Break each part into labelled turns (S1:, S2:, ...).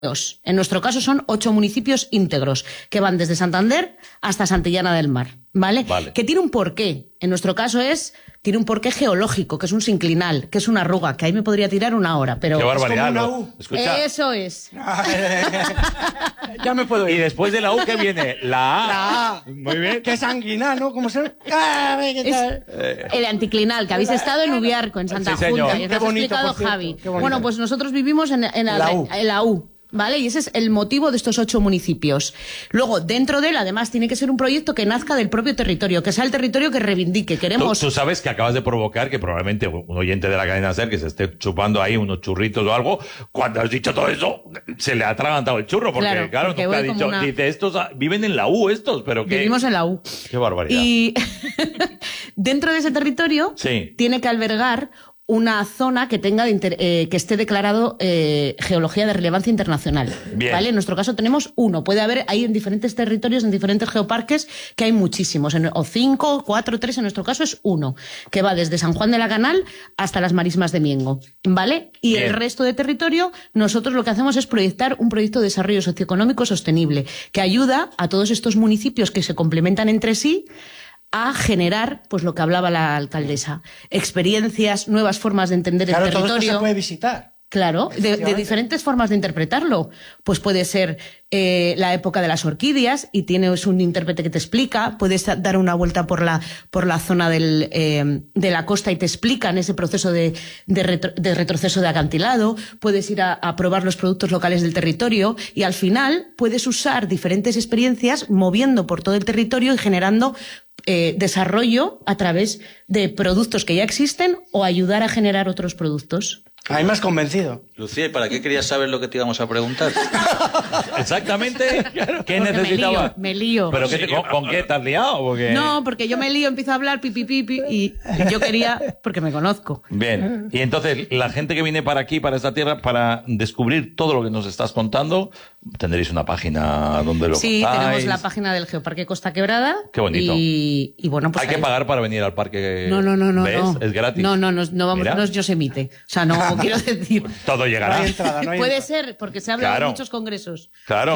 S1: En nuestro caso son 8 municipios íntegros, que van desde Santander hasta Santillana del Mar, ¿vale? Que tiene un porqué. En nuestro caso tiene un porqué geológico, que es un sinclinal, que es una arruga, que ahí me podría tirar una hora, pero...
S2: ¡Qué barbaridad!
S3: Es como una U.
S2: Escucha.
S1: Eso es.
S3: Ya me puedo ir.
S2: Y después de la U, ¿qué viene? La A.
S3: La A.
S2: Muy bien.
S3: Qué sanguinar, ¿no? ¿Cómo se...? ¿Qué tal?
S1: El anticlinal, que habéis estado en Ubiarco, en Santa
S2: Sí, señor.
S1: Junta, y os
S3: Qué
S1: has
S3: bonito,
S1: explicado
S3: por cierto,
S1: Javi.
S3: qué bonito.
S1: Bueno, pues nosotros vivimos en la U. ¿Vale? Y ese es el motivo de estos 8 municipios. Luego, dentro de él, además, tiene que ser un proyecto que nazca del propio territorio, que sea el territorio que reivindique. Queremos...
S2: Tú sabes que acabas de provocar que probablemente un oyente de la cadena SER que se esté chupando ahí unos churritos o algo, cuando has dicho todo eso, se le ha atragantado el churro, porque claro
S1: porque
S2: nunca ha
S1: voy como
S2: dicho,
S1: una...
S2: dice, estos viven en la U estos, pero que...
S1: Vivimos en la U.
S2: Qué barbaridad.
S1: Y dentro de ese territorio tiene que albergar una zona que tenga que esté declarado geología de relevancia internacional.
S2: Bien.
S1: ¿Vale? En nuestro caso tenemos uno. Puede haber ahí en diferentes territorios, en diferentes geoparques, que hay muchísimos. O 5, 4, 3, en nuestro caso es uno, que va desde San Juan de la Canal hasta las Marismas de Miengo. ¿Vale? Y el resto de territorio, nosotros lo que hacemos es proyectar un proyecto de desarrollo socioeconómico sostenible, que ayuda a todos estos municipios que se complementan entre sí a generar, pues lo que hablaba la alcaldesa, experiencias, nuevas formas de entender el territorio.
S3: Todo esto se puede visitar.
S1: Claro, de diferentes formas de interpretarlo. Pues puede ser la época de las orquídeas y tienes un intérprete que te explica, puedes dar una vuelta por la zona de la costa y te explican ese proceso de retroceso de acantilado, puedes ir a probar los productos locales del territorio y al final puedes usar diferentes experiencias moviendo por todo el territorio y generando desarrollo a través de productos que ya existen o ayudar a generar otros productos.
S3: A mí me has convencido.
S4: Lucía, ¿y para qué querías saber lo que te íbamos a preguntar?
S2: Exactamente. ¿Qué necesitabas?
S1: Me lío.
S2: ¿Pero con qué te has liado? Porque...
S1: No, porque yo me lío, empiezo a hablar, y yo quería, porque me conozco.
S2: Bien. Y entonces, la gente que viene para aquí, para esta tierra, para descubrir todo lo que nos estás contando, tendréis una página donde lo contáis.
S1: Sí, tenemos la página del Geoparque Costa Quebrada.
S2: Qué bonito.
S1: Y bueno, pues
S2: ¿Hay que pagar para venir al parque?
S1: No.
S2: ¿Ves?
S1: No.
S2: ¿Es gratis?
S1: No vamos, no es Yosemite. O sea, no quiero decir.
S2: Todo llegará.
S3: No hay entrada, no hay
S1: Puede
S3: entrada.
S1: ser, porque se habla de muchos congresos.
S2: Claro.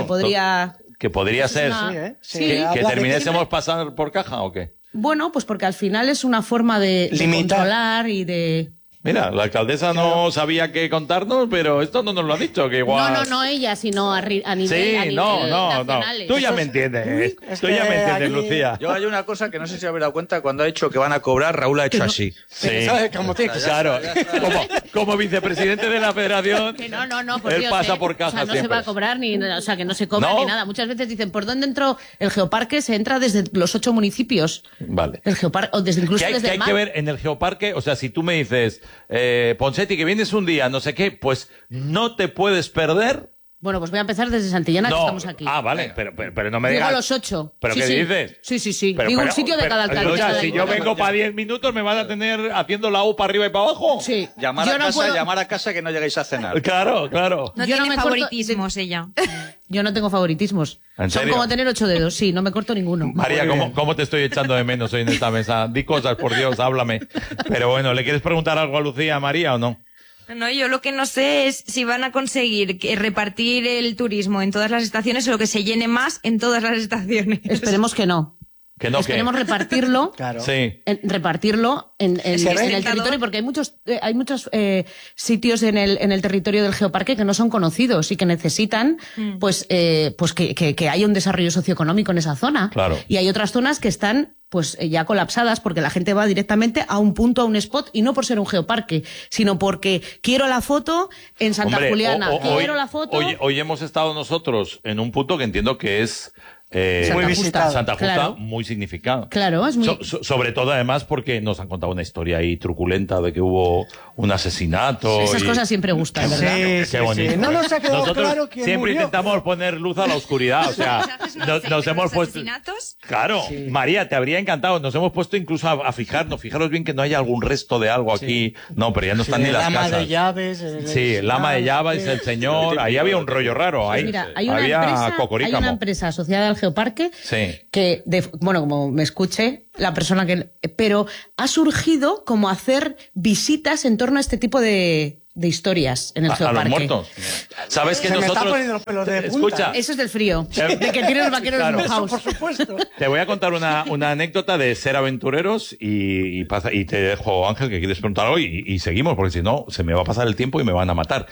S1: Que podría
S2: ser.
S1: Sí.
S2: ¿Que terminésemos pasar por caja o qué?
S1: Bueno, pues porque al final es una forma de controlar y de...
S2: Mira, la alcaldesa no sabía qué contarnos, pero esto no nos lo ha dicho, que igual...
S1: No ella, sino a nivel
S2: Sí, no.
S1: nacionales.
S2: Tú ya me entiendes. Tú ya me entiendes, Lucía.
S4: Yo hay una cosa que no sé si habéis dado cuenta, cuando ha dicho que van a cobrar, Raúl ha hecho así.
S2: Sí.
S3: ¿Sabes cómo te...
S2: Claro, como vicepresidente de la federación,
S1: Que no, por
S2: él
S1: Dios,
S2: pasa por caja
S1: o sea, no
S2: siempre.
S1: se va a cobrar que no se cobra
S2: ¿No?
S1: ni nada. Muchas veces dicen, ¿por dónde entró el geoparque? Se entra desde los 8 municipios.
S2: Vale.
S1: El geoparque, o desde incluso
S2: ¿Qué
S1: desde
S2: hay
S1: el mar.
S2: que ver en el geoparque? O sea, si tú me dices, Ponseti, que vienes un día, no sé qué, pues no te puedes perder.
S1: Bueno, pues voy a empezar desde Santillana, que estamos aquí.
S2: Ah, vale, pero no me
S1: Digo
S2: digas...
S1: los 8.
S2: ¿Pero
S1: sí,
S2: qué
S1: sí.
S2: dices?
S1: Sí. Digo un sitio de cada alcalde.
S2: O sea, si yo vengo para 10 minutos, ¿me van a tener haciendo la U para arriba y para abajo?
S1: Sí.
S4: Llamar a casa que no lleguéis a cenar.
S2: Claro.
S5: No
S1: Yo no
S5: tiene
S1: me
S5: favoritismos ella.
S1: Yo no tengo favoritismos.
S2: ¿En
S1: Son
S2: serio?
S1: como tener 8 dedos, sí, no me corto ninguno.
S2: María, ¿cómo te estoy echando de menos hoy en esta mesa? Di cosas, por Dios, háblame. Pero bueno, ¿le quieres preguntar algo a Lucía, María, o no?
S5: No, yo lo que no sé es si van a conseguir repartir el turismo en todas las estaciones o lo que se llene más en todas las estaciones.
S1: Esperemos que no.
S2: Que no,
S1: Esperemos repartirlo.
S3: Claro.
S2: Sí.
S1: repartirlo en el territorio, porque hay muchos sitios en el territorio del geoparque que no son conocidos y que necesitan pues que haya un desarrollo socioeconómico en esa zona.
S2: Claro.
S1: Y hay otras zonas que están pues ya colapsadas porque la gente va directamente a un punto, a un spot, y no por ser un geoparque, sino porque quiero la foto en Santa Juliana, quiero la foto...
S2: Hoy hemos estado nosotros en un punto que entiendo que es...
S1: Santa Justa,
S2: Santa Justa,
S1: claro.
S2: muy significado.
S1: Claro, es muy...
S2: sobre todo, además, porque nos han contado una historia ahí truculenta de que hubo un asesinato.
S1: Esas cosas siempre gustan, ¿verdad?
S2: Qué bonito.
S3: Sí. No nos ha quedado
S2: Nosotros
S3: claro quién
S2: siempre
S3: murió.
S2: intentamos poner luz a la oscuridad. O sea, nos hemos puesto...
S5: ¿Asesinatos?
S2: Claro,
S3: Sí.
S2: María, te habría encantado. Nos hemos puesto incluso a fijarnos. Fijaros bien que no haya algún resto de algo aquí. No, pero ya no están ni las
S3: El ama
S2: casas.
S3: de llaves.
S2: Sí, el ama de llaves, el señor. Ahí había un rollo raro. Ahí
S1: Mira,
S2: había
S1: hay
S2: cocorícamo.
S1: una empresa asociada al geoparque
S2: Sí.
S1: que, bueno, como me escuche la persona que... Pero ha surgido como hacer visitas en torno a este tipo de de historias en el
S2: A los
S1: Geoparque.
S2: muertos. ¿Sabes que
S3: Se me está
S2: nosotros...
S3: poniendo los pelos de punta.
S2: Escucha,
S1: Eso es del frío, de que tienen los vaqueros
S2: Claro.
S1: mojados.
S3: Por supuesto.
S2: te voy a contar una anécdota de ser aventureros y te dejo, Ángel, que quieres preguntar hoy y seguimos, porque si no, se me va a pasar el tiempo y me van a matar.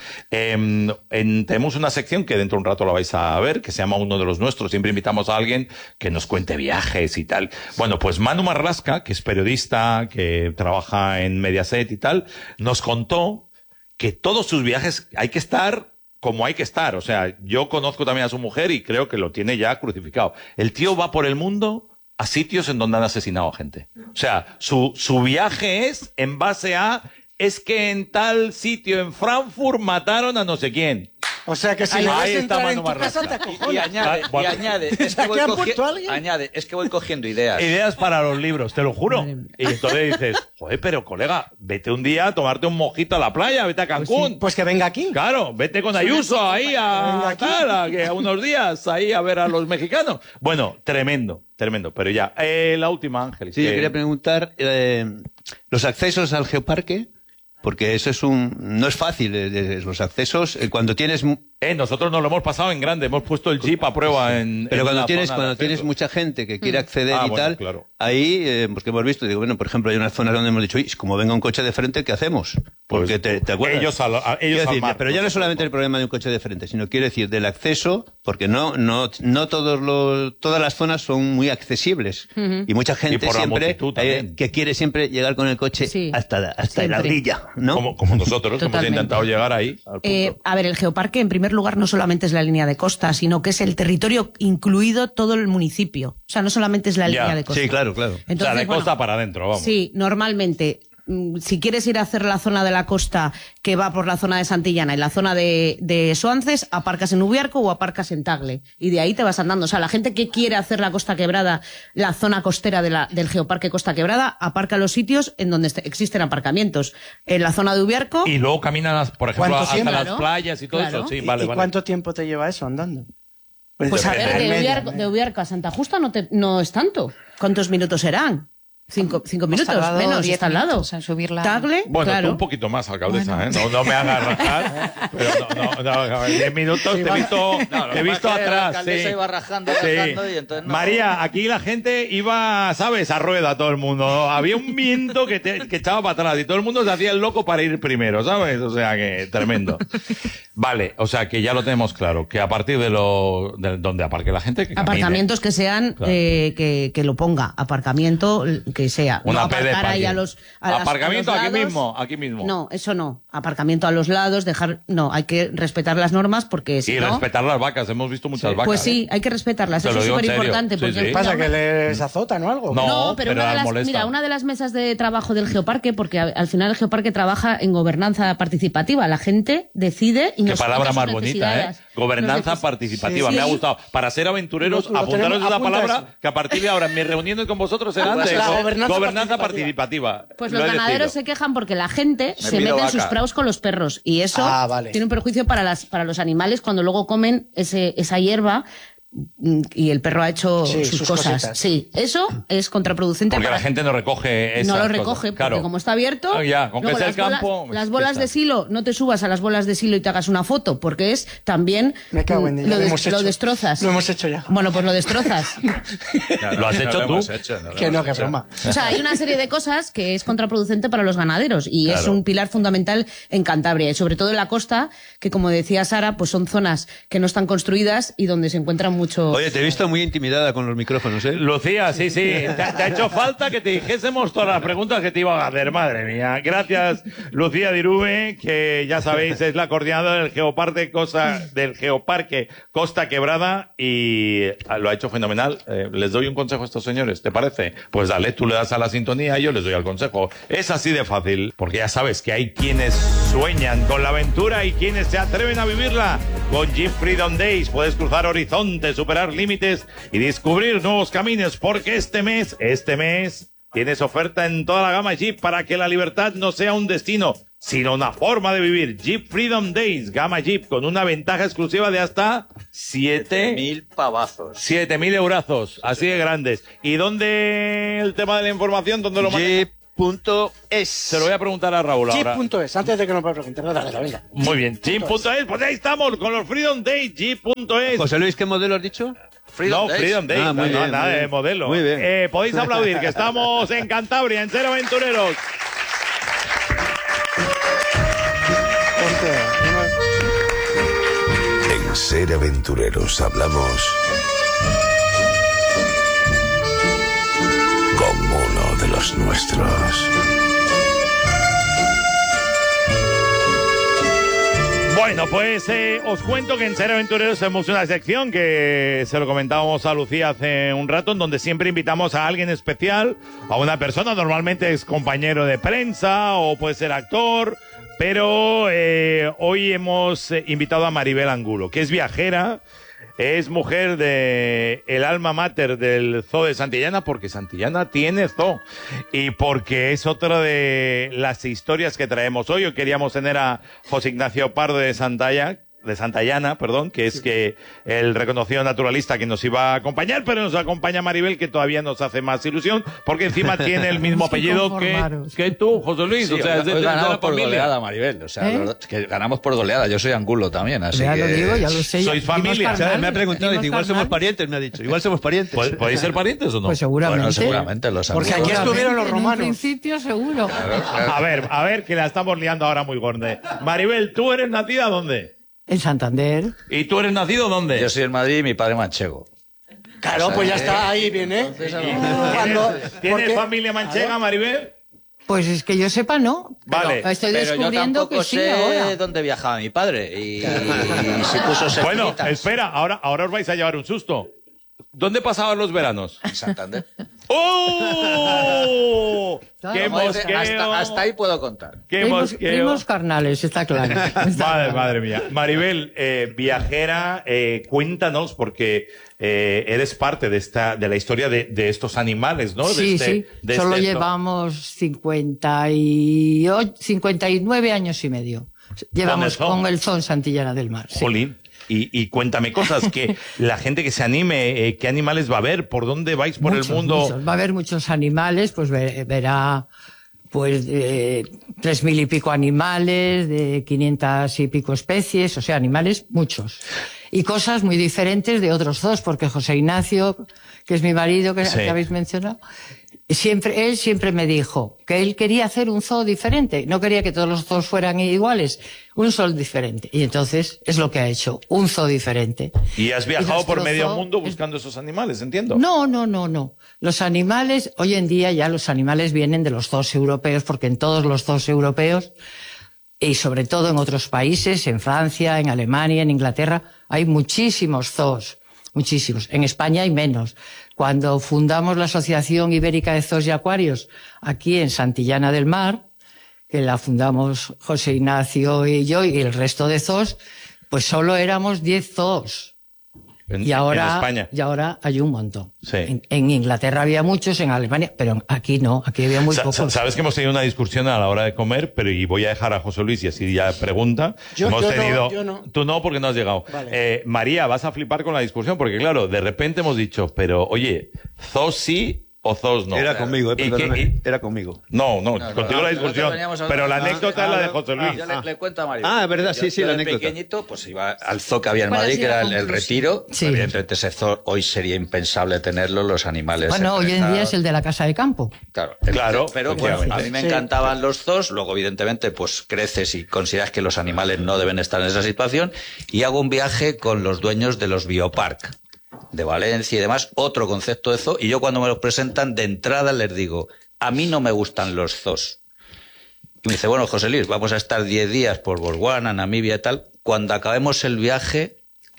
S2: Tenemos una sección que dentro de un rato la vais a ver, que se llama Uno de los Nuestros. Siempre invitamos a alguien que nos cuente viajes y tal. Bueno, pues Manu Marlasca, que es periodista, que trabaja en Mediaset y tal, nos contó que todos sus viajes hay que estar como hay que estar. O sea, yo conozco también a su mujer y creo que lo tiene ya crucificado. El tío va por el mundo a sitios en donde han asesinado a gente. O sea, su viaje es en base a, es que en tal sitio en Frankfurt mataron a no sé quién.
S3: O sea que si
S2: Ahí
S3: le vas a
S2: está
S3: entrar en
S2: Manu
S3: tu casa te
S2: Marlasca.
S4: Y
S3: acojonas.
S4: añade,
S2: Bueno.
S4: es que voy
S3: ¿Aquí ha puesto alguien?
S4: añade, es que voy cogiendo ideas.
S2: Ideas para los libros, te lo juro.
S1: Madre mía.
S2: Y entonces dices, joder, pero colega, vete un día a tomarte un mojito a la playa, vete a Cancún.
S3: Pues que venga aquí.
S2: Claro, vete con Ayuso ahí
S3: Venga
S2: a
S3: aquí.
S2: que a unos días ahí a ver a los mexicanos. Bueno, tremendo, pero ya. La última, Ángel.
S6: Sí, yo quería preguntar los accesos al geoparque, porque eso no es fácil, los accesos, cuando tienes...
S2: Nosotros nos lo hemos pasado en grande, hemos puesto el jeep a prueba en...
S6: Pero
S2: en
S6: cuando
S2: una
S6: tienes
S2: zona de acceso.
S6: mucha gente que quiere acceder
S2: Ah,
S6: y
S2: bueno,
S6: tal,
S2: claro.
S6: ahí, porque hemos visto, digo, bueno, por ejemplo, hay unas zonas donde hemos dicho, "Uy, como venga un coche de frente, ¿qué hacemos?" Porque te acuerdas.
S2: Ellos al
S6: Quiero decir,
S2: mar.
S6: pero ya no es solamente el problema de un coche de frente, sino quiero decir del acceso, porque no todas las zonas son muy accesibles. Y mucha gente
S2: Y por la
S6: siempre
S2: multitud también.
S6: que quiere siempre llegar con el coche
S1: Sí,
S6: hasta la
S1: siempre.
S6: orilla, ¿no?
S2: Como nosotros, que hemos
S1: Totalmente.
S2: intentado llegar ahí. Al punto.
S1: A ver, el Geoparque, en primer lugar, no solamente es la línea de costa, sino que es el territorio incluido todo el municipio. O sea, no solamente es la
S2: Ya,
S1: línea de costa.
S6: Sí, claro.
S1: Entonces,
S2: o sea, de
S1: bueno,
S2: costa para adentro, vamos.
S1: Sí, normalmente, si quieres ir a hacer la zona de la costa que va por la zona de Santillana y la zona de Soances, aparcas en Ubiarco o aparcas en Tagle. Y de ahí te vas andando. O sea, la gente que quiere hacer la Costa Quebrada, la zona costera del Geoparque Costa Quebrada, aparca los sitios en donde existen aparcamientos. En la zona de Ubiarco,
S2: Y luego caminan, por ejemplo,
S3: ¿Cuánto
S2: hasta
S3: tiempo?
S2: las
S1: Claro,
S2: playas y todo
S1: claro.
S2: eso. Sí,
S3: ¿Y
S2: vale.
S3: cuánto tiempo te lleva eso andando?
S1: pues a
S2: depende.
S1: ver,
S3: Media,
S1: de Ubiarco a Santa Justa no es tanto. ¿Cuántos minutos serán? Cinco minutos,
S5: tardado
S1: menos,
S5: 10
S1: está al lado.
S5: minutos en subirla.
S1: Tagle,
S2: Bueno,
S1: claro.
S2: tú un poquito más, alcaldesa, ¿eh? No me hagas rajar, pero no, 10 minutos te he visto,
S4: No, lo
S2: te he
S4: que
S2: visto
S4: pasa es que la
S2: atrás.
S4: alcaldesa
S2: Sí.
S4: iba rajando,
S2: Sí.
S4: y entonces no.
S2: María, aquí la gente iba, ¿sabes? A rueda todo el mundo. Había un viento que echaba para atrás y todo el mundo se hacía el loco para ir primero, ¿sabes? O sea que tremendo. Vale, o sea que ya lo tenemos claro, que a partir de donde aparque la gente, que camine.
S1: Aparcamientos que sean,
S2: Claro.
S1: que lo ponga. Aparcamiento que sea.
S2: Una
S1: no
S2: P de
S1: aparcar ahí
S2: parking. Aparcamiento
S1: a los
S2: aquí
S1: lados.
S2: aquí mismo.
S1: No, eso no. Aparcamiento a los lados, no, hay que respetar las normas porque si
S2: Y
S1: no...
S2: respetar las vacas, hemos visto muchas vacas.
S1: Pues sí, hay que respetarlas.
S2: Te
S1: Eso
S2: lo
S1: es
S2: digo en
S1: súper
S2: serio.
S1: importante.
S2: Sí,
S1: Porque
S2: sí.
S3: ¿Qué pasa?
S1: mira,
S3: ¿Que les azotan o algo?
S2: No.
S1: pero
S2: pero
S1: una de
S2: las
S1: las,
S2: molesta.
S1: mira, una de las mesas de trabajo del Geoparque, porque al final el Geoparque trabaja en gobernanza participativa. La gente decide y
S2: Qué
S1: nos
S2: palabra
S1: cuenta
S2: más
S1: sus
S2: bonita, ¿eh?
S1: necesidades.
S2: Gobernanza
S1: Nos-
S2: participativa.
S1: Sí,
S2: Me ha
S1: sí.
S2: gustado. Para ser aventureros,
S3: Lo
S2: apuntaros
S3: tenemos-
S2: esa
S3: apunta
S2: palabra
S3: eso.
S2: que a partir de ahora en mis reuniones con vosotros serán
S3: La
S2: de
S3: gobernanza
S2: participativa.
S1: Pues
S2: Lo
S1: los
S2: he
S1: ganaderos
S2: decidido.
S1: se quejan porque la gente se
S4: pido
S1: mete en sus
S4: vaca.
S1: praus con los perros y eso
S3: Vale.
S1: tiene un perjuicio para los animales cuando luego comen esa hierba y el perro ha hecho
S3: Sí,
S1: sus
S3: sus
S1: cosas.
S3: cositas.
S1: Sí, eso es contraproducente.
S2: Porque
S1: para-
S2: la gente no recoge esas
S1: no lo
S2: cosas.
S1: recoge, porque
S2: Claro.
S1: como está abierto,
S2: Ah, ya, con que
S1: luego
S2: sea
S1: las
S2: el campo,
S1: las
S2: ya
S1: bolas
S2: está.
S1: de silo, no te subas a las bolas de silo y te hagas una foto, porque es también
S3: Me cago en Dios,
S1: lo,
S3: lo hemos
S1: lo
S3: hecho.
S1: destrozas.
S3: Lo hemos hecho ya.
S1: Bueno, pues lo destrozas.
S2: ¿Lo has hecho tú?
S3: Que no, que broma.
S1: O sea, hay una serie de cosas que es contraproducente para los ganaderos y es
S2: Claro.
S1: un pilar fundamental en Cantabria y sobre todo en la costa, que como decía Sara, pues son zonas que no están construidas y donde se encuentran mucho...
S6: Oye, te he visto muy intimidada con los micrófonos, ¿eh?
S2: Lucía, sí. Te ha hecho falta que te dijésemos todas las preguntas que te iban a hacer, madre mía. Gracias, Lucía Dirube, que ya sabéis es la coordinadora del Geoparque Costa Quebrada y lo ha hecho fenomenal. Les doy un consejo a estos señores, ¿te parece? Pues dale, tú le das a la sintonía y yo les doy al consejo. Es así de fácil, porque ya sabes que hay quienes sueñan con la aventura y quienes se atreven a vivirla. Con Jeep Freedom Days puedes cruzar horizontes, superar límites y descubrir nuevos caminos, porque este mes tienes oferta en toda la gama Jeep para que la libertad no sea un destino, sino una forma de vivir. Jeep Freedom Days, gama Jeep, con una ventaja exclusiva de hasta
S4: 7.000 pavazos.
S2: 7.000 eurazos, así de grandes. ¿Y dónde el tema de la información? ¿Dónde lo mandan?
S6: chip.es.
S2: Se lo voy a preguntar a Raúl ahora.
S3: Chip.es, antes de que nos pregunten. Dale, venga.
S2: Muy bien, chip.es, pues ahí estamos con los Freedom Days, chip.es.
S6: José Luis, ¿qué modelo has dicho?
S2: Freedom Days.
S6: Ah, muy bien,
S2: nada
S6: muy
S2: de
S6: bien.
S2: modelo.
S6: Muy bien.
S2: Podéis aplaudir, que estamos en Cantabria, en Ser Aventureros.
S7: En Ser Aventureros hablamos con uno de los nuestros.
S2: Bueno, pues os cuento que en Ser Aventureros tenemos una sección que se lo comentábamos a Lucía hace un rato, en donde siempre invitamos a alguien especial, a una persona, normalmente es compañero de prensa o puede ser actor, pero hoy hemos invitado a Maribel Angulo, que es viajera, es mujer de el alma mater del Zoo de Santillana, porque Santillana tiene zoo y porque es otra de las historias que traemos hoy. Hoy queríamos tener a José Ignacio Pardo de Santillana, que es que el reconocido naturalista que nos iba a acompañar, pero nos acompaña Maribel, que todavía nos hace más ilusión, porque encima tiene el mismo apellido que tú, José Luis.
S4: Sí,
S2: o sea, es de
S4: ganamos
S2: la
S4: por
S2: familia.
S4: goleada, Maribel. O sea, la verdad es que ganamos por goleada. Yo soy Angulo también, así
S8: Ya
S4: que...
S8: lo digo, ya lo sé.
S2: Sois
S8: Dimos
S2: familia.
S8: carnal,
S6: ¿Sabes? Me ha preguntado,
S8: dimos
S6: dice, igual somos
S8: carnal.
S6: parientes, me ha dicho. Igual somos parientes.
S2: ¿Podéis ser parientes o no?
S8: Pues seguramente.
S4: Bueno, seguramente los
S3: Porque
S4: Angulos.
S3: aquí estuvieron los
S8: En un
S3: romanos.
S8: principio, seguro.
S2: A ver, que la estamos liando ahora muy gorda. Maribel, ¿tú eres nacida dónde?
S8: En Santander.
S2: ¿Y tú eres nacido dónde?
S4: Yo soy en Madrid y mi padre manchego.
S3: Claro, pues ya está, ahí viene.
S2: ¿Tienes familia manchega, Maribel?
S8: Pues es que yo sepa, no.
S2: Vale.
S8: Pero estoy
S4: Pero yo
S8: descubriendo
S4: tampoco
S8: que sí
S4: sé
S8: ahora.
S4: dónde viajaba mi padre y si puso
S2: Bueno,
S4: semillitas.
S2: espera, ahora os vais a llevar un susto. ¿Dónde pasaban los veranos?
S4: En Santander.
S2: ¡Oh! ¡Qué
S4: Como dice,
S2: mosqueo!
S4: hasta ahí puedo contar.
S2: ¡Qué
S8: Primos,
S2: mosqueo!
S8: primos carnales, está claro.
S2: Madre mía. Maribel, viajera, cuéntanos, porque eres parte de la historia de estos animales, ¿no?
S8: Sí, sí. Solo llevamos 59 años y medio. Llevamos
S2: zoo?
S8: con el zoo en Santillana del Mar. Sí.
S2: Jolín. Y cuéntame cosas, que la gente que se anime, ¿qué animales va a ver? ¿Por dónde vais por
S8: Muchos,
S2: el mundo?
S8: muchos. Va a haber muchos animales, pues verá pues 3.000 y pico animales, de 500 y pico especies, o sea, animales muchos. Y cosas muy diferentes de otros zoos, porque José Ignacio, que es mi marido, que habéis mencionado, él siempre me dijo que él quería hacer un zoo diferente, no quería que todos los zoos fueran iguales, un zoo diferente. Y entonces es lo que ha hecho, un zoo diferente.
S2: Y has viajado
S8: nuestro
S2: por medio
S8: zoo
S2: mundo buscando esos animales, entiendo.
S8: No. Los animales, hoy en día ya los animales vienen de los zoos europeos, porque en todos los zoos europeos, y sobre todo en otros países, en Francia, en Alemania, en Inglaterra, hay muchísimos zoos. Muchísimos. En España hay menos. Cuando fundamos la Asociación Ibérica de Zoos y Acuarios, aquí en Santillana del Mar, que la fundamos José Ignacio y yo y el resto de zoos, pues solo éramos 10 zoos.
S2: En
S8: España. Y ahora hay un montón. Sí. En Inglaterra había muchos, en Alemania, pero aquí no, aquí había muy pocos.
S2: Sabes que hemos tenido una discusión a la hora de comer, pero y voy a dejar a José Luis y así ya pregunta. Yo no. Tú no, porque no has llegado. Vale. María, vas a flipar con la discusión, porque claro, de repente hemos dicho, pero oye, zoos sí o zoos no.
S6: Era conmigo, perdóname. Era conmigo.
S2: No, contigo la discusión. Pero la anécdota es la de José Luis.
S4: Yo le cuento a Mario.
S6: Ah, verdad, sí, la anécdota.
S4: Pequeñito, pues iba al zoo que había en Madrid, que era el Retiro. Sí. Evidentemente ese zoo hoy sería impensable tenerlo, los animales.
S8: Bueno, hoy en día es el de la casa de campo.
S4: Claro. Pero bueno, a mí me encantaban los zoos. Luego, evidentemente, pues creces y consideras que los animales no deben estar en esa situación. Y hago un viaje con los dueños de los biopark de Valencia y demás, otro concepto de zoo, y yo cuando me los presentan de entrada les digo, a mí no me gustan los zoos. Y me dice, bueno, José Luis, vamos a estar 10 días por Botswana, Namibia y tal, cuando acabemos el viaje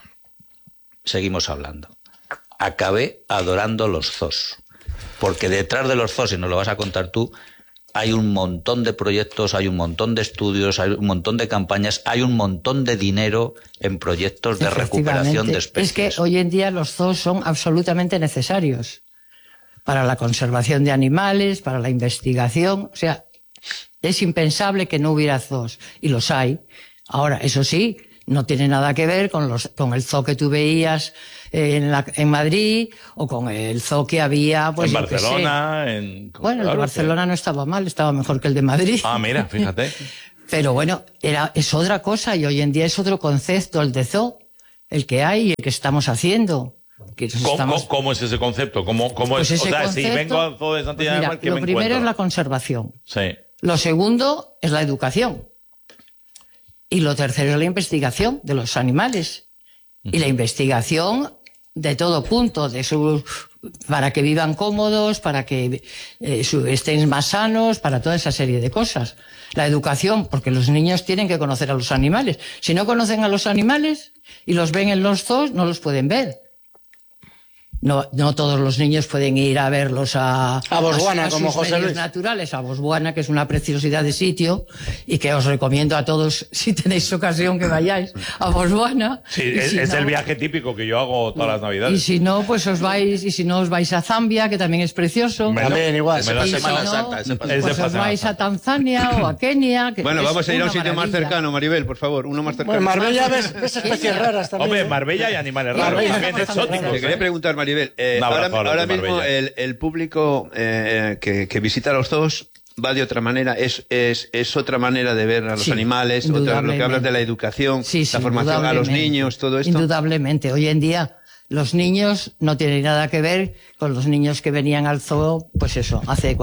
S4: seguimos hablando. Acabé adorando los zoos, porque detrás de los zoos, y nos lo vas a contar tú, hay un montón de proyectos, hay un montón de estudios, hay un montón de campañas, hay un montón de dinero en proyectos de recuperación de especies.
S8: Es que hoy en día los zoos son absolutamente necesarios para la conservación de animales, para la investigación. O sea, es impensable que no hubiera zoos, y los hay. Ahora, eso sí, No tiene nada que ver con el zoo que tú veías en Madrid o con el zoo que había pues,
S2: en Barcelona.
S8: Bueno, el de Barcelona no estaba mal, estaba mejor que el de Madrid.
S2: Ah, mira, fíjate.
S8: Pero bueno, es otra cosa y hoy en día es otro concepto el de zoo, el que hay y el que estamos haciendo.
S2: ¿Cómo es ese concepto? ¿Cómo
S8: pues
S2: es?
S8: ese
S2: O sea,
S8: concepto,
S2: si vengo al zoo de Santillana
S8: pues
S2: del Mar, ¿qué
S8: lo
S2: me
S8: primero
S2: encuentro?
S8: es la conservación.
S2: Sí.
S8: Lo segundo es la educación. Y lo tercero es la investigación de los animales. Y la investigación de todo punto, para que vivan cómodos, para que estén más sanos, para toda esa serie de cosas. La educación, porque los niños tienen que conocer a los animales. Si no conocen a los animales y los ven en los zoos, no los pueden ver. No todos los niños pueden ir a verlos a
S3: Botswana, como
S8: sus
S3: José
S8: medios
S3: Luis.
S8: naturales, a Botswana, que es una preciosidad de sitio y que os recomiendo a todos, si tenéis ocasión, que vayáis a Botswana.
S2: Sí,
S8: Y
S2: es
S8: si no,
S2: el viaje típico que yo hago todas las
S8: y
S2: Navidades.
S8: si no, pues os vais a Zambia, que también es precioso.
S3: También igual.
S4: Ese para
S8: Y si
S4: Semana
S8: no,
S4: Santa, ese para
S2: Ese
S8: pues
S2: para
S8: os
S2: Semana
S8: vais a
S2: Santa.
S8: Tanzania o a Kenia. Que
S6: Bueno,
S8: es
S6: vamos a ir a un
S8: una
S6: sitio más
S8: maravilla.
S6: cercano, Maribel, por favor, uno más cercano.
S3: Bueno, en Marbella ves especies raras también.
S2: Hombre, Marbella y animales raros,
S3: Marbella
S2: también
S3: está bastante
S2: exóticos.
S6: Te quería preguntar, Maribel,
S2: Un abrazo a los
S6: ahora
S2: de
S6: mismo
S2: Marbella.
S6: el público que visita los zoos va de otra manera, es otra manera de ver a los
S8: Sí,
S6: animales, lo que hablas
S8: indudablemente.
S6: de la educación,
S8: Sí,
S6: la formación a los
S8: indudablemente.
S6: niños, todo esto.
S8: Indudablemente. Hoy en día los niños no tienen nada que ver con los niños que venían al zoo, pues eso, hace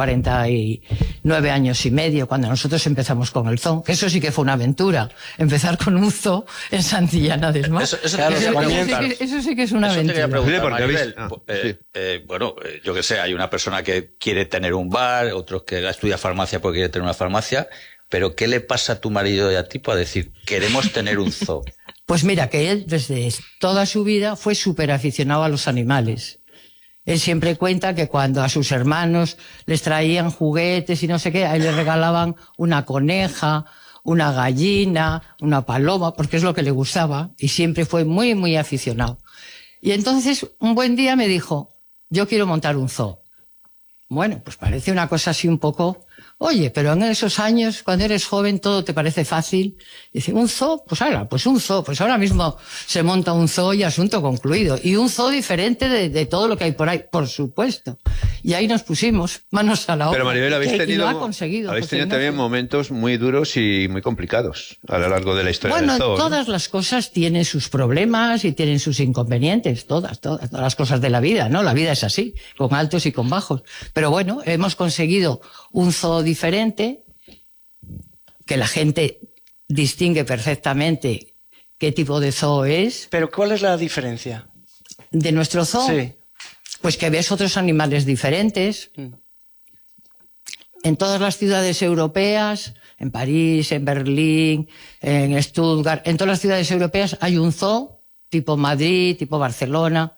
S8: 49 años y medio, cuando nosotros empezamos con el zoo. Eso sí que fue una aventura. Empezar con un zoo en Santillana del Mar.
S4: Eso te
S3: Claro,
S4: quería
S3: eso
S4: preguntar.
S8: Eso sí que es una
S4: Eso te quería
S8: aventura.
S4: preguntar,
S6: Porque
S4: Maribel.
S6: habéis- sí.
S4: Bueno, yo que sé, hay una persona que quiere tener un bar, otros que estudia farmacia porque quiere tener una farmacia, pero ¿qué le pasa a tu marido y a ti para decir, queremos tener un zoo?
S8: Pues mira, que él desde toda su vida fue súper aficionado a los animales. Él siempre cuenta que cuando a sus hermanos les traían juguetes y no sé qué, a él le regalaban una coneja, una gallina, una paloma, porque es lo que le gustaba, y siempre fue muy, muy aficionado. Y entonces, un buen día me dijo, yo quiero montar un zoo. Bueno, pues parece una cosa así un poco... Oye, pero en esos años, cuando eres joven, todo te parece fácil. Dice, ¿un zoo? Pues ahora, pues un zoo. Pues ahora mismo se monta un zoo y asunto concluido. Y un zoo diferente de todo lo que hay por ahí, por supuesto. Y ahí nos pusimos manos a la obra.
S6: Pero Maribel, habéis
S8: Y lo
S6: tenido
S8: ha conseguido. José
S6: también
S8: Ignacio.
S6: momentos muy duros y muy complicados a lo largo de la historia
S8: Bueno,
S6: del zoo, ¿no?
S8: todas las cosas tienen sus problemas y tienen sus inconvenientes, todas las cosas de la vida, ¿no? La vida es así, con altos y con bajos. Pero bueno, hemos conseguido un zoo diferente, que la gente distingue perfectamente qué tipo de zoo es.
S3: Pero ¿cuál es la diferencia?
S8: De nuestro zoo,
S3: Sí.
S8: pues que ves otros animales diferentes. En todas las ciudades europeas, en París, en Berlín, en Stuttgart, en todas las ciudades europeas hay un zoo, tipo Madrid, tipo Barcelona.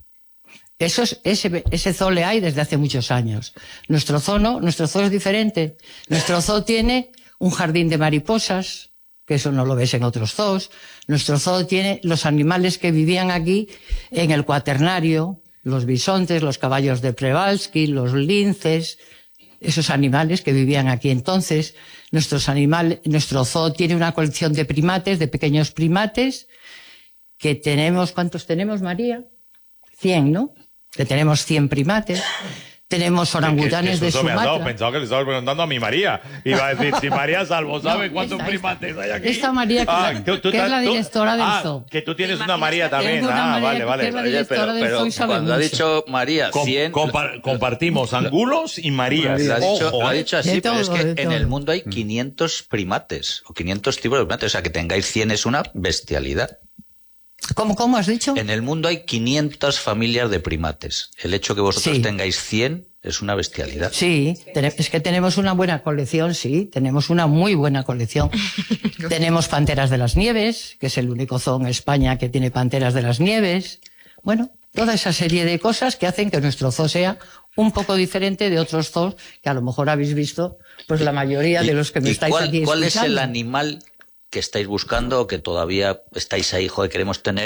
S8: Ese zoo le hay desde hace muchos años. Nuestro zoo no, nuestro zoo es diferente. Nuestro zoo tiene un jardín de mariposas, que eso no lo ves en otros zoos. Nuestro zoo tiene los animales que vivían aquí en el Cuaternario, los bisontes, los caballos de Przewalski, los linces, esos animales que vivían aquí entonces. Nuestro zoo tiene una colección de primates, de pequeños primates, que tenemos, ¿cuántos tenemos, María? 100, ¿no? Que tenemos 100 primates. Tenemos orangutanes de
S2: Eso me has dado,
S8: Sumatra.
S2: pensaba que le estabas preguntando a mi María. Iba a decir, si María Salvo sabe cuántos primates hay aquí.
S8: Esta María, que es la directora del zoo.
S2: Que tú tienes una María también.
S8: Tengo una María
S2: Vale,
S8: que es la
S2: vale.
S8: directora del zoo y sabe
S4: cuando ha
S8: mucho.
S4: dicho María, 100...
S2: Compartimos angulos y Marías.
S4: Lo ha dicho,
S2: Ojo,
S4: lo ha
S2: ¿eh?
S4: dicho así,
S8: De
S4: pero es
S8: todo,
S4: que
S8: de
S4: en
S8: todo.
S4: el mundo hay 500 primates, o 500 tipos de primates, o sea, que tengáis 100 es una bestialidad.
S8: ¿Cómo has dicho?
S4: En el mundo hay 500 familias de primates. El hecho que vosotros
S8: Sí.
S4: tengáis 100 es una bestialidad.
S8: Sí, es que tenemos una buena colección, sí, tenemos una muy buena colección. Tenemos panteras de las nieves, que es el único zoo en España que tiene panteras de las nieves. Bueno, toda esa serie de cosas que hacen que nuestro zoo sea un poco diferente de otros zoos que a lo mejor habéis visto, pues la mayoría de los que me estáis aquí
S4: ¿Cuál es
S8: escuchando.
S4: el animal que estáis buscando o que todavía estáis ahí, joder, queremos tener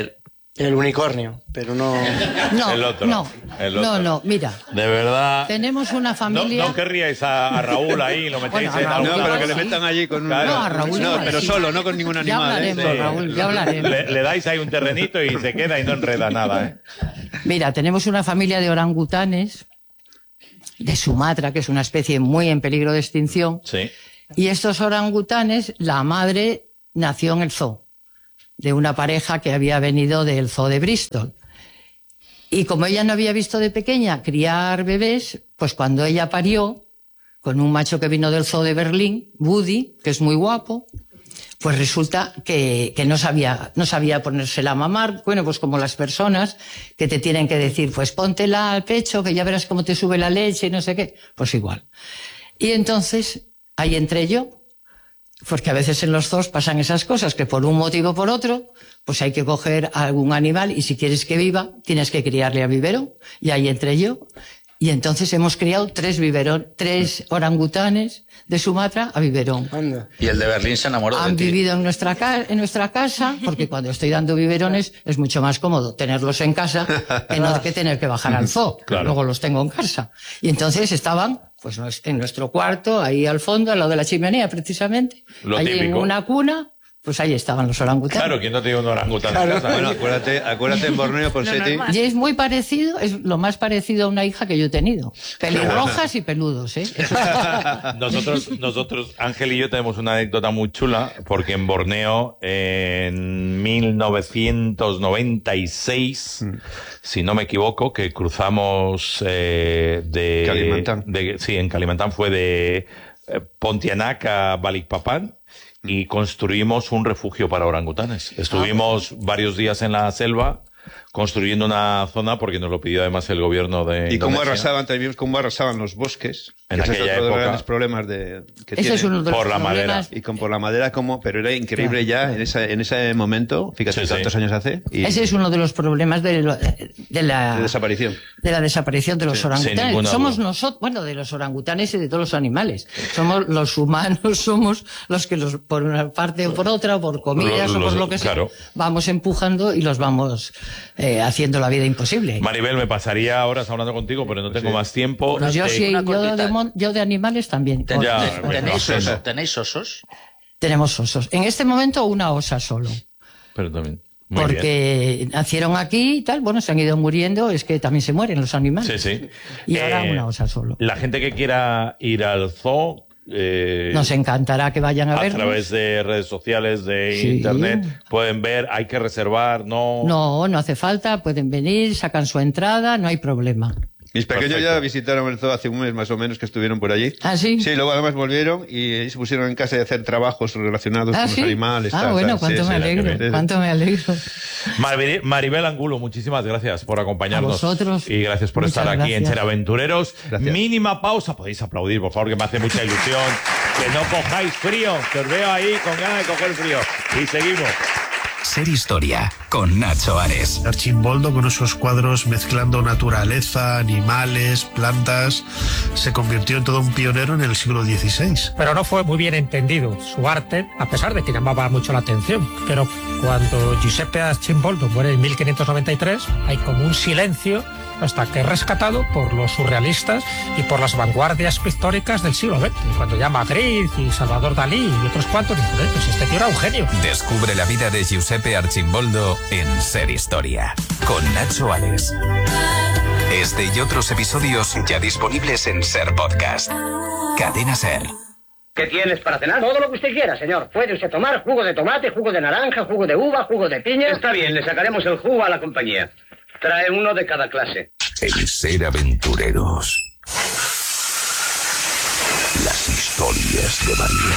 S3: El unicornio, pero no...
S8: No,
S2: El otro,
S8: no,
S2: el otro.
S8: no, mira.
S2: De verdad.
S8: Tenemos una familia...
S2: No querríais a Raúl ahí, lo metéis
S8: Bueno, a
S2: en
S8: Raúl,
S6: No,
S2: alguna-
S6: pero que le metan allí con un...
S2: Claro.
S8: No, a Raúl
S6: No,
S8: no,
S6: pero
S8: sí.
S6: solo, no con ningún
S8: Ya
S6: animal.
S8: hablaremos,
S2: Sí.
S8: Raúl, ya hablaremos.
S2: Le dais ahí un terrenito y se queda y no enreda nada, ¿eh?
S8: Mira, tenemos una familia de orangutanes de Sumatra, que es una especie muy en peligro de extinción.
S2: Sí.
S8: Y estos orangutanes, la madre nació en el zoo, de una pareja que había venido del zoo de Bristol. Y como ella no había visto de pequeña criar bebés, pues cuando ella parió, con un macho que vino del zoo de Berlín, Woody, que es muy guapo, pues resulta que no sabía ponérsela a mamar. Bueno, pues como las personas que te tienen que decir, pues póntela al pecho, que ya verás cómo te sube la leche y no sé qué. Pues igual. Y entonces, ahí entré yo, porque a veces en los zoos pasan esas cosas, que por un motivo o por otro, pues hay que coger a algún animal y si quieres que viva, tienes que criarle a biberón. Y ahí entré yo. Y entonces hemos criado 3 orangutanes de Sumatra a biberón.
S3: Anda.
S4: Y el de Berlín se enamoró de
S8: Han
S4: ti.
S8: vivido en nuestra casa, porque cuando estoy dando biberones es mucho más cómodo tenerlos en casa que no que tener que bajar al zoo.
S2: Claro.
S8: Luego los tengo en casa. Y entonces estaban pues en nuestro cuarto, ahí al fondo, al lado de la chimenea precisamente,
S2: Lo
S8: allí en
S2: típico.
S8: una cuna, pues ahí estaban los orangutanes.
S2: Claro, ¿quién no tiene un orangután en casa?
S6: Bueno, acuérdate en Borneo, Ponseti.
S5: normal.
S8: Y es muy parecido, es lo más parecido a una hija que yo he tenido. Pelirrojas y peludos, ¿eh? Eso
S2: Nosotros, Ángel y yo tenemos una anécdota muy chula, porque en Borneo, en 1996, si no me equivoco, que cruzamos de
S6: Kalimantan.
S2: Sí, en Kalimantan fue de Pontianak a Balikpapan y construimos un refugio para orangutanes. Estuvimos varios días en la selva construyendo una zona porque nos lo pidió además el gobierno de
S6: Y cómo
S2: Indonesia.
S6: arrasaban, también vimos cómo arrasaban los bosques.
S2: En
S6: que ese
S2: aquella
S6: es otro de los
S2: época.
S6: grandes problemas que
S8: Ese es
S6: tienen.
S8: uno de los
S2: Por la madera.
S8: problemas.
S6: Y por la madera, pero era increíble ya en ese momento, fíjate
S2: Sí, sí.
S6: cuántos años hace. Y
S8: Ese es uno de los problemas de la
S6: de desaparición.
S8: de la desaparición de los
S2: sin
S8: orangutanes.
S2: ninguna
S8: Somos
S2: duda.
S8: nosotros, bueno, de los orangutanes y de todos los animales. Somos los humanos, somos los que por una parte o por otra, o por comidas o por lo que sea,
S2: claro.
S8: vamos empujando y los vamos haciendo la vida imposible.
S2: Maribel, me pasaría horas hablando contigo, pero no tengo más tiempo.
S8: Pues yo sí,
S4: una cortita.
S8: yo de animales también.
S2: Ya, bueno,
S4: ¿Tenéis osos?
S8: Tenemos osos. En este momento una osa solo.
S2: Pero también. Muy
S8: Porque nacieron aquí y tal, bueno, se han ido muriendo, es que también se mueren los
S2: bien.
S8: animales.
S2: Sí, sí.
S8: Y ahora una osa solo.
S2: La gente que quiera ir al zoo,
S8: Nos encantará que vayan a vernos.
S2: través de redes sociales, de
S8: Sí.
S2: internet, pueden ver, hay que reservar, no.
S8: No, no hace falta, pueden venir, sacan su entrada, no hay problema.
S6: Mis pequeños
S2: Perfecto.
S6: ya visitaron el zoo hace un mes más o menos que estuvieron por allí.
S8: ¿Ah, sí?
S6: Sí, luego además volvieron y se pusieron en casa de hacer trabajos relacionados
S8: ¿Ah,
S6: con
S8: sí?
S6: los animales.
S8: Ah,
S6: tal,
S8: bueno,
S6: tal.
S8: cuánto
S6: Sí,
S8: me
S6: sí,
S8: alegro,
S6: sí, sí.
S8: cuánto me alegro.
S2: Maribel Angulo, muchísimas gracias por acompañarnos.
S8: A vosotros.
S2: Y gracias por
S8: Muchas
S2: estar aquí en
S8: gracias.
S2: Cheraventureros.
S6: Gracias.
S2: Mínima pausa. Podéis aplaudir, por favor, que me hace mucha ilusión. Que no cojáis frío, que os veo ahí con ganas de coger frío. Y seguimos.
S9: Ser Historia con Nacho Ares.
S10: Archimboldo, con esos cuadros mezclando naturaleza, animales, plantas, se convirtió en todo un pionero en el siglo XVI.
S11: Pero no fue muy bien entendido su arte, a pesar de que llamaba mucho la atención. Pero cuando Giuseppe Archimboldo muere en 1593, hay como un silencio hasta que es rescatado por los surrealistas y por las vanguardias pictóricas del siglo XX. Cuando ya Magritte y Salvador Dalí y otros cuantos dicen, pues este tío era un genio.
S9: Descubre la vida de Giuseppe Archimboldo en Ser Historia con Nacho Ares. Este y otros episodios ya disponibles en Ser Podcast. Cadena Ser.
S12: ¿Qué tienes para cenar? Todo lo que usted quiera, señor. Puede usted tomar jugo de tomate, jugo de naranja, jugo de uva, jugo de piña. Está bien, le sacaremos el jugo a la compañía. Trae uno de cada clase.
S7: En Ser Aventureros. Las historias de María.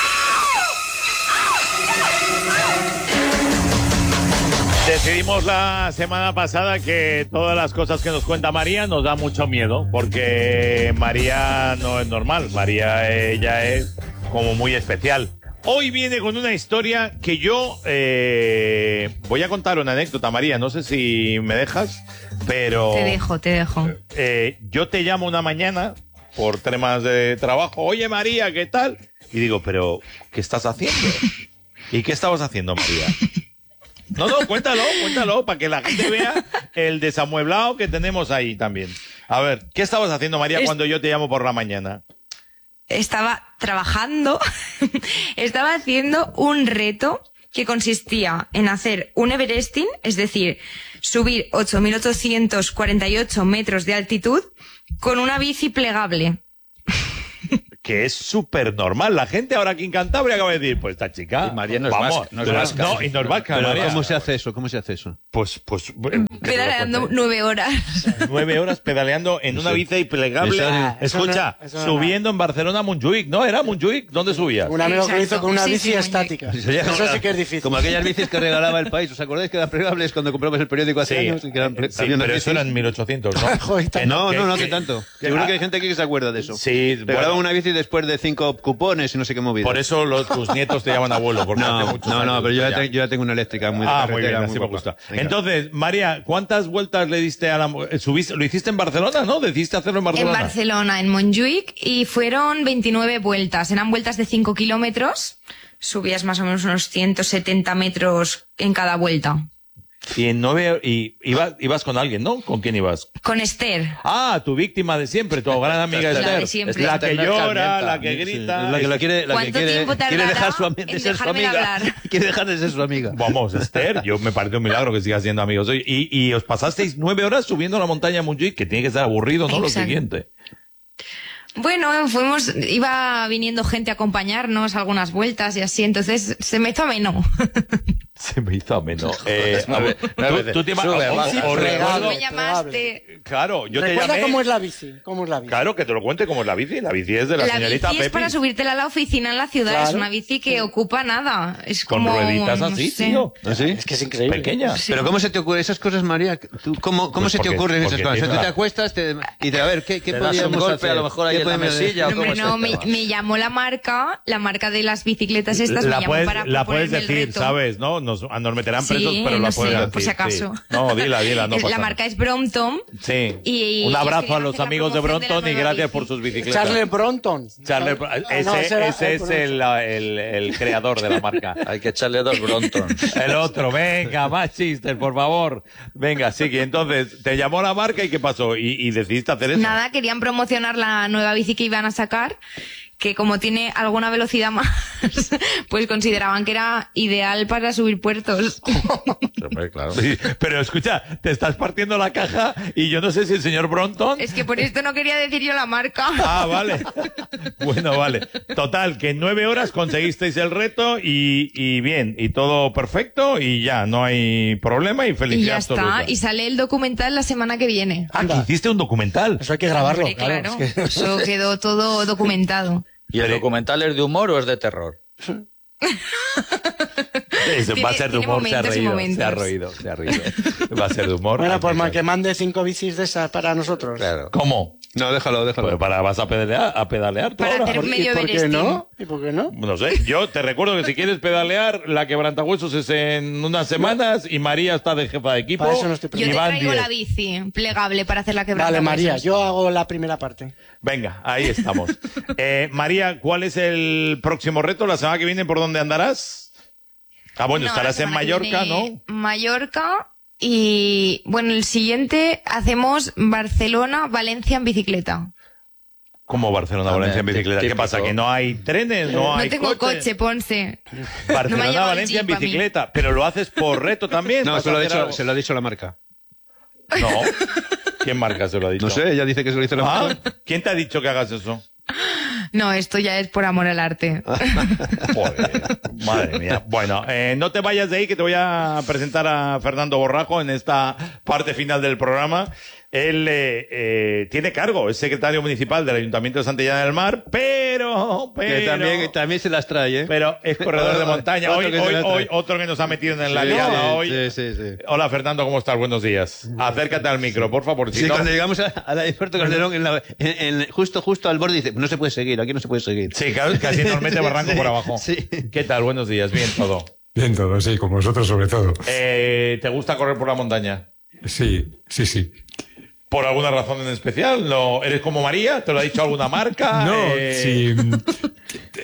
S2: Decidimos la semana pasada que todas las cosas que nos cuenta María nos da mucho miedo, porque María no es normal, María ella es como muy especial. Hoy viene con una historia que yo voy a contar una anécdota, María, no sé si me dejas, pero...
S5: Te dejo.
S2: Yo te llamo una mañana por temas de trabajo, oye María, ¿qué tal? Y digo, pero ¿qué estás haciendo? ¿Y qué estabas haciendo, María? No, cuéntalo, para que la gente vea el desamueblado que tenemos ahí también. A ver, ¿qué estabas haciendo, María, cuando yo te llamo por la mañana?
S5: Estaba trabajando, estaba haciendo un reto que consistía en hacer un Everesting, es decir, subir 8.848 metros de altitud con una bici plegable.
S2: Que es súper normal. La gente ahora aquí en Cantabria acaba de decir, pues esta chica...
S4: Y María no es
S2: vamos,
S4: vasca, no es vasca.
S2: No, y no es vasca,
S6: Pero
S2: María.
S6: ¿cómo se hace eso?
S2: Pues
S5: Pedaleando 9 horas.
S2: 9 horas pedaleando en una bici plegable. Escucha, subiendo en Barcelona a Montjuïc, ¿no? ¿Era Montjuïc? ¿Dónde subías?
S3: Un amigo que lo hizo con una
S5: Sí,
S3: bici
S5: sí,
S3: estática.
S6: Sería
S3: Eso sí que es difícil.
S6: Como aquellas bicis que regalaba el país. ¿Os acordáis que eran plegables cuando compramos el periódico hace años? Y que eran
S2: Sí, pero eso era en 1800, ¿no?
S3: Joder,
S6: No hace tanto. Seguro que hay gente aquí que se acuerda de eso.
S2: Sí,
S6: Regalaban una bici después de 5 cupones y no sé qué movida.
S2: Por eso tus nietos te llaman abuelo, porque hace muchos años
S6: pero yo
S2: ya.
S6: ya tengo una eléctrica muy de
S2: Muy
S6: carretera,
S2: bien, así me
S6: guapa.
S2: gusta.
S6: Venga.
S2: Entonces, María, ¿cuántas vueltas le diste a la... ¿Lo hiciste en Barcelona, no? ¿Decidiste hacerlo en
S5: En
S2: Barcelona?
S5: Barcelona, en Montjuïc, y fueron 29 vueltas. Eran vueltas de 5 kilómetros. Subías más o menos unos 170 metros en cada vuelta.
S2: Y en 9... Y ibas con alguien, ¿no? ¿Con quién ibas?
S5: Con Esther.
S2: Ah, tu víctima de siempre, tu gran amiga
S5: La
S2: Esther.
S5: de siempre.
S2: La que llora,
S4: Calienta.
S2: la que grita.
S6: La que quiere
S5: ¿Cuánto tiempo
S6: quiere
S5: tardará
S6: dejar
S5: en
S6: de ser su
S5: dejarme de
S6: amiga.
S5: hablar?
S6: Quiere dejar de ser su amiga.
S2: Vamos, Esther, me parece un milagro que sigas siendo amigos. Y os pasasteis 9 horas subiendo la montaña Montjuïc, que tiene que ser aburrido, ¿no? Lo
S5: Exacto.
S2: siguiente.
S5: Bueno, iba viniendo gente a acompañarnos algunas vueltas y así, entonces se me hizo ameno.
S2: Se me hizo ameno. Tú te
S4: Sube, baja.
S3: Sí,
S2: os recuerdo...
S5: Me llamaste.
S2: Claro, yo te
S3: Recuerda
S2: llamé...
S3: cómo es la bici. ¿Cómo es la bici?
S2: Claro, que te lo cuente cómo es la bici. La bici es de la
S5: La
S2: señorita
S5: bici es
S2: Pepi.
S5: para subírtela a la oficina en la ciudad,
S3: Claro.
S5: es una bici que ocupa nada. Es
S2: Con
S5: como,
S2: rueditas
S5: no
S2: así,
S5: sé.
S2: tío.
S6: ¿Ah, sí?
S3: Es que es increíble.
S2: Pequeña.
S6: Pero ¿cómo se te ocurren esas cosas, María? ¿Cómo
S2: Pues
S6: se te
S2: porque-
S6: ocurren esas
S2: porque
S6: cosas? O sea,
S2: tiene
S6: tú te
S2: la-
S6: acuestas y a ver, ¿qué
S4: Te das un
S6: podríamos
S4: golpe
S6: hacer?
S4: a lo mejor ahí
S6: ¿Qué
S4: en la
S6: podemos hacer?
S4: mesilla o
S5: Hombre,
S4: cómo es
S5: no,
S4: el tema?
S5: me llamó la marca de las bicicletas estas, me
S2: La
S5: llamó
S2: puedes,
S5: para
S2: la puedes
S5: proponerme el
S2: decir,
S5: reto.
S2: ¿sabes? ¿No? Nos meterán
S5: Sí,
S2: presos, pero la
S5: no sé,
S2: puedes decir.
S5: por si acaso.
S2: Sí. No, dila, no pasa
S5: La
S2: nada.
S5: marca es Brompton.
S2: Sí.
S5: Y
S2: Un
S5: ellos
S2: abrazo
S5: querían
S2: a los
S5: hacer la
S2: amigos de
S5: promoción de la
S2: Brompton y
S5: nueva
S2: gracias
S5: bici.
S2: por sus bicicletas.
S3: Charles Bronton.
S2: Charles, ese es el creador de la marca.
S4: Hay que echarle 2 Brontons.
S2: El otro, venga, más chistes, por favor. Venga, sigue. Entonces, te llamó la marca y ¿qué pasó? Y decidiste hacer eso.
S5: Nada, querían promocionar la nueva bici que iban a sacar, que como tiene alguna velocidad más, pues consideraban que era ideal para subir puertos.
S4: Hombre, claro.
S2: Sí, pero escucha, te estás partiendo la caja y yo no sé si el señor Brompton...
S5: Es que por esto no quería decir yo la marca.
S2: Ah, vale. Bueno, vale. Total, que en 9 horas conseguisteis el reto y bien, y todo perfecto y ya, no hay problema y
S5: Y
S2: felicidad
S5: ya está,
S2: absoluta.
S5: y sale el documental la semana que viene.
S2: Ah, que hiciste un documental.
S3: Eso hay que grabarlo,
S5: Hombre, claro,
S3: claro. Es que-
S5: eso quedó todo documentado.
S4: ¿Y el documental es de humor o es de terror?
S2: Va a ser de
S5: tiene
S2: humor, se ha
S5: momentos y
S2: reído,
S5: momentos.
S2: se ha reído. Va a ser de humor.
S3: Bueno,
S2: hay
S3: pues
S2: que-
S3: que mande 5 bicis de esas para nosotros.
S4: Claro.
S2: ¿Cómo?
S6: No, déjalo.
S2: Pues vas a pedalear tú
S5: Para
S2: ahora.
S5: hacer medio
S3: ¿Y por qué
S5: Everesting.
S3: no? ¿Y por qué no?
S2: No sé, yo te recuerdo que si quieres pedalear, la quebrantahuesos es en unas semanas y María está de jefa de equipo.
S3: Para eso no estoy
S5: Yo
S2: y
S5: te
S2: van
S5: traigo
S2: 10.
S5: la bici plegable para hacer la
S3: Vale,
S5: quebrantahuesos.
S3: María, yo hago la primera parte.
S2: Venga, ahí estamos. María, ¿cuál es el próximo reto? ¿La semana que viene por dónde andarás? Ah, bueno,
S5: No,
S2: estarás
S5: la
S2: en
S5: semana que
S2: Mallorca,
S5: viene
S2: ¿no?
S5: Mallorca y, bueno, el siguiente hacemos Barcelona, Valencia en bicicleta.
S2: Como Barcelona, Valencia en bicicleta. ¿Qué
S4: típico.
S2: pasa? ¿Que no hay trenes? No hay
S5: tengo
S2: coches?
S5: coche, Ponce. No me ha
S2: Barcelona,
S5: llevado el
S2: Valencia en
S5: jeep a mí.
S2: bicicleta. ¿Pero lo haces por reto también?
S6: No,
S2: ¿Vas
S6: se
S2: a
S6: lo
S2: hacer algo?
S6: ha dicho la marca.
S2: No. ¿Quién marca se lo ha dicho?
S6: No sé, ella dice que se lo hizo la
S2: Ah,
S6: marca.
S2: ¿quién te ha dicho que hagas eso?
S5: No, esto ya es por amor al arte.
S2: Joder, madre mía. Bueno, no te vayas de ahí, que te voy a presentar a Fernando Borrajo en esta parte final del programa. Él tiene cargo, es secretario municipal del Ayuntamiento de Santillana del Mar, pero
S6: Que también se las trae, ¿eh?
S2: pero es corredor de montaña.
S6: Otro que se la trae.
S2: Hoy otro que nos ha metido en la
S6: Sí,
S2: liada hoy.
S6: sí.
S2: Hola Fernando, ¿cómo estás? Buenos días. Acércate al micro, por favor.
S6: Sí, cuando llegamos al aeropuerto Calderón, justo al borde, dice, no se puede seguir, aquí no se puede seguir.
S2: Sí, casi nos mete barranco por abajo.
S6: Sí.
S2: ¿Qué tal? Buenos días, bien todo.
S13: Bien todo, sí, con vosotros sobre todo.
S2: ¿Te gusta correr por la montaña?
S13: Sí.
S2: ¿Por alguna razón en especial? ¿No eres como María? ¿Te lo ha dicho alguna marca?
S13: No, sí.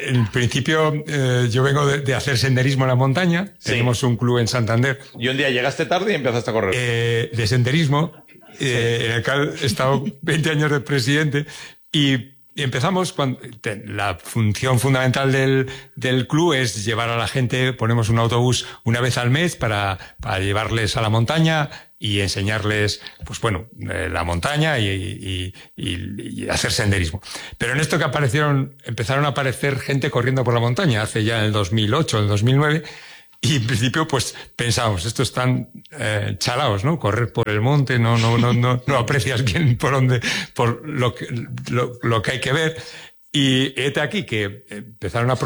S13: En principio, yo vengo de hacer senderismo en la montaña. Sí. Tenemos un club en Santander.
S2: Y un día llegaste tarde y empezaste a correr.
S13: De senderismo. En el cual he estado 20 años de presidente. Y empezamos cuando la función fundamental del club es llevar a la gente, ponemos un autobús una vez al mes para llevarles a la montaña y enseñarles, pues bueno, la montaña y hacer senderismo. Pero en esto que empezaron a aparecer gente corriendo por la montaña, hace ya en el 2008, en el 2009, y en principio, pues, pensábamos, estos están chalaos, ¿no? Correr por el monte, no aprecias bien por lo que hay que ver. Y hete aquí que empezaron a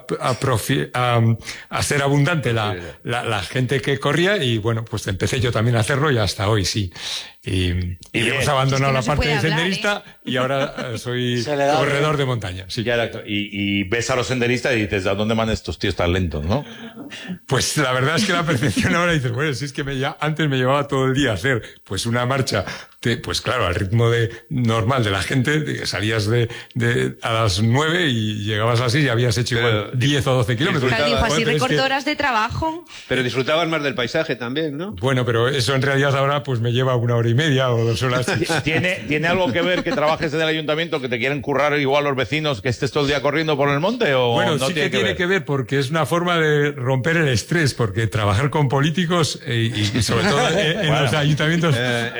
S13: ser abundante la gente que corría y bueno, pues empecé yo también a hacerlo y hasta hoy sí. Y hemos abandonado la parte de senderista y ahora soy corredor de montaña. Sí.
S2: Y ves a los senderistas y dices, ¿a dónde van estos tíos tan lentos, no?
S13: Pues la verdad es que la percepción ahora dices, bueno, si es que antes me llevaba todo el día a hacer pues una marcha, pues claro, al ritmo normal de la gente, salías a las 9 y llegabas así y habías hecho igual 10 o 12 kilómetros.
S5: Claro, dijo, así recortó horas de trabajo.
S6: Pero disfrutabas más del paisaje también, ¿no?
S13: Bueno, pero eso en realidad ahora pues me lleva 1 hora y media o 2 horas.
S2: ¿Tiene algo que ver que trabajes en el ayuntamiento, que te quieren currar igual los vecinos, que estés todo el día corriendo por el monte? ¿O
S13: bueno,
S2: no
S13: sí que tiene que ver porque es una forma de romper el estrés, porque trabajar con políticos y sobre todo en los ayuntamientos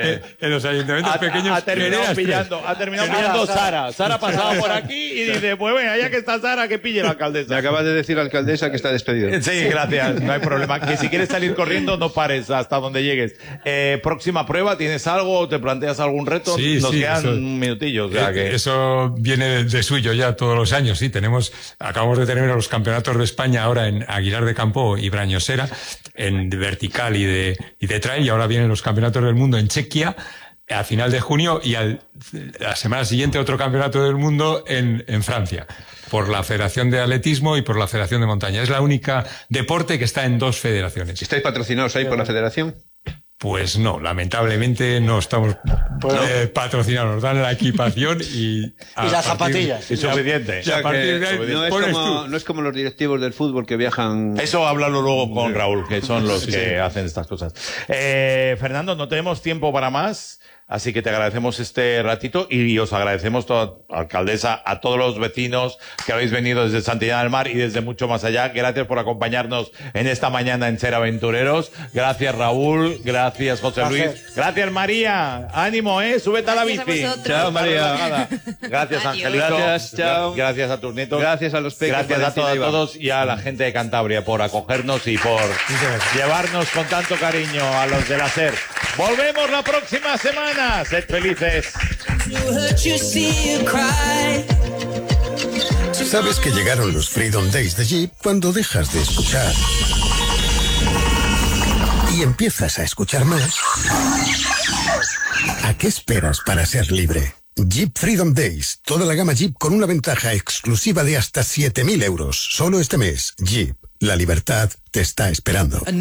S13: pequeños
S2: ha terminado pillando Sara. Sara pasaba por aquí y dice, pues venga, ya que está Sara, que pille la alcaldesa.
S6: Me acabas de decir, alcaldesa, que está despedido.
S2: Sí, gracias, no hay problema. Que si quieres salir corriendo, no pares hasta donde llegues. Próxima prueba, ¿tienes algo? ¿Te planteas algún reto?
S13: Sí,
S2: Nos quedan
S13: eso,
S2: un minutillo. O sea que...
S13: Eso viene de suyo ya todos los años, sí. Acabamos de tener los campeonatos de España ahora en Aguilar de Campo y Brañosera, en vertical y de trail, y ahora vienen los campeonatos del mundo en Chequia a final de junio y la semana siguiente otro campeonato del mundo en Francia, por la Federación de Atletismo y por la Federación de Montaña. Es la única deporte que está en 2 federaciones.
S6: ¿Estáis patrocinados ahí por la federación?
S13: Pues no, lamentablemente no estamos patrocinados, nos dan la equipación y
S3: las zapatillas.
S2: Es suficiente.
S6: No es como los directivos del fútbol que viajan.
S2: Eso háblalo luego con Raúl, que son los que hacen estas cosas. Fernando, no tenemos tiempo para más. Así que te agradecemos este ratito y os agradecemos, alcaldesa, a todos los vecinos que habéis venido desde Santillana del Mar y desde mucho más allá. Gracias por acompañarnos en esta mañana en Ser Aventureros. Gracias, Raúl. Gracias, José Luis. Gracias, María. Ánimo, súbete a la bici.
S6: Chao, María.
S2: Gracias, Angelito.
S6: Gracias, chao.
S2: Gracias a tus nietos.
S6: Gracias a los peques.
S2: Gracias a todos y a la gente de Cantabria por acogernos y por llevarnos con tanto cariño a los de la SER. Volvemos la próxima semana. Sed felices.
S7: Sabes que llegaron los Freedom Days de Jeep cuando dejas de escuchar y empiezas a escuchar más. ¿A qué esperas para ser libre? Jeep Freedom Days. Toda la gama Jeep con una ventaja exclusiva de hasta 7.000 euros. Solo este mes. Jeep. La libertad te está esperando.